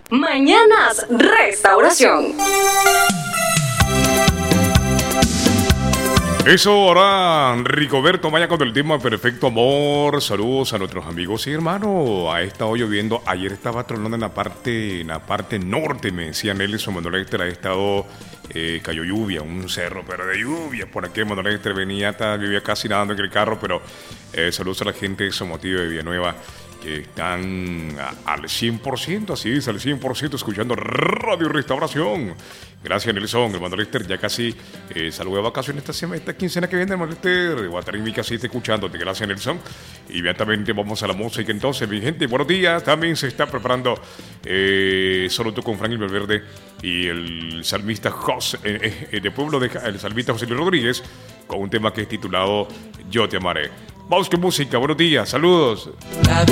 Mañanas Restauración. Eso ahora, Ricoberto vaya con el tema Perfecto Amor. Saludos a nuestros amigos y hermanos. Ha estado lloviendo. Ayer estaba tronando en la parte norte, me decía Nelson Manuel Ester. Ha estado, cayó lluvia, un cerro, pero de lluvia. Por aquí Manuel Ester vivía casi nadando en el carro, pero saludos a la gente de Somotillo de Villanueva, que están al 100%, así es, al 100%, escuchando Radio Restauración. Gracias, Nelson. El Manuel Ester ya casi salgo de vacaciones esta quincena que viene, Manuel Ester. Voy a estar en mi casita escuchándote. Gracias, Nelson. Inmediatamente vamos a la música entonces, mi gente. Buenos días. También se está preparando Solo tú con Franklin Valverde y el salmista José, de Pueblo el salmista José Luis Rodríguez, con un tema que es titulado Yo te amaré. Vamos con música. Buenos días. Saludos.